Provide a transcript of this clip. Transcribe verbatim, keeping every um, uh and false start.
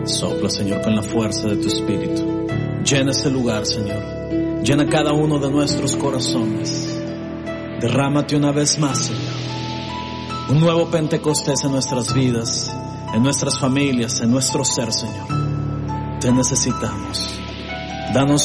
Sopla, Señor, con la fuerza de tu Espíritu. Llena este lugar, Señor. Llena cada uno de nuestros corazones. Derrámate una vez más, Señor. Un nuevo Pentecostés en nuestras vidas, en nuestras familias, en nuestro ser, Señor. Te necesitamos. Danos